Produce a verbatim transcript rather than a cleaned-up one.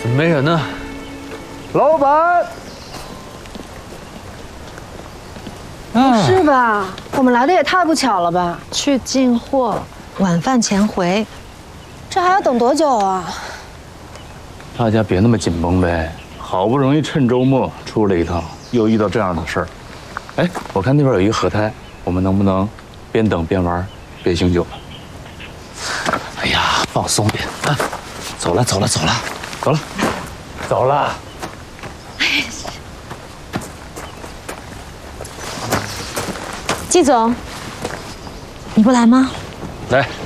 怎么没人呢？ 老板， 不是吧？我们来的也太不巧了吧？ 去进货，晚饭前回。 这还要等多久啊？ 大家别那么紧绷呗，好不容易趁周末出来一趟，又遇到这样的事儿。哎，我看那边有一个河滩，我们能不能边等边玩，边醒酒？哎呀，放松点啊！走了，走了，走了，走了，走了。 季总，你不来吗？ 来。